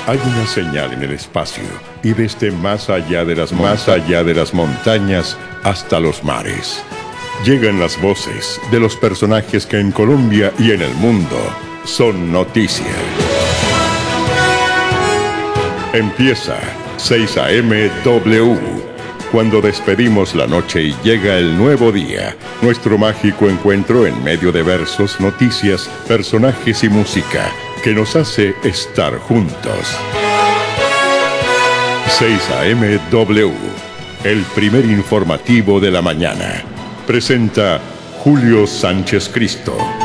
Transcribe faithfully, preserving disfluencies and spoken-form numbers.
Hay una señal en el espacio y desde más allá de las más allá de las montañas hasta los mares. Llegan las voces de los personajes que en Colombia y en el mundo son noticia. Empieza seis A M W. Cuando despedimos la noche y llega el nuevo día, nuestro mágico encuentro en medio de versos, noticias, personajes y música que nos hace estar juntos. seis A M W, el primer informativo de la mañana. Presenta Julio Sánchez Cristo.